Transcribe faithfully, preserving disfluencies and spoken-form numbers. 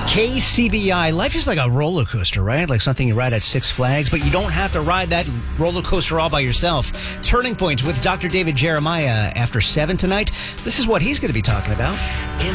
K C B I. Life is like a roller coaster, right? Like something you ride at Six Flags, but you don't have to ride that roller coaster all by yourself. Turning Point with Doctor David Jeremiah after seven tonight. This is what he's going to be talking about. In